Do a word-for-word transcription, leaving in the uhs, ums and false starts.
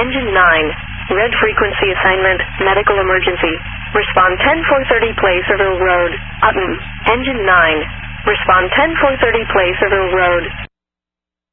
Engine nine. Red frequency assignment, medical emergency. Respond ten four thirty Placerville Road, Upton. Engine nine. Respond ten four thirty Placerville Road.